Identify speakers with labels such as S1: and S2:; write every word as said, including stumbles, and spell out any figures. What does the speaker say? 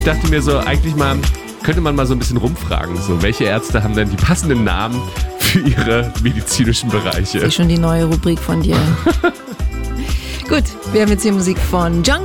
S1: Ich dachte mir so, eigentlich mal, könnte man mal so ein bisschen rumfragen, so welche Ärzte haben denn die passenden Namen für ihre medizinischen Bereiche?
S2: Das ist schon die neue Rubrik von dir. Gut, wir haben jetzt hier Musik von John